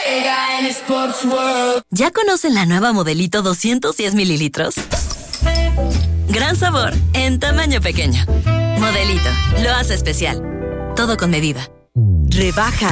¿Ya conocen la nueva Modelito 210 mililitros? Gran sabor, en tamaño pequeño. Modelito, lo hace especial. Todo con medida. Rebaja